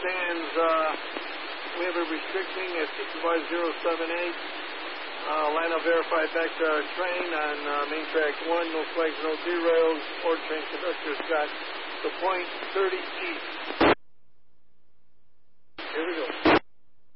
stands, we have a restricting at 65078. Line up verified back to our train on main track 1. No flags, no derails. Board train conductor Scott. The point 30 east.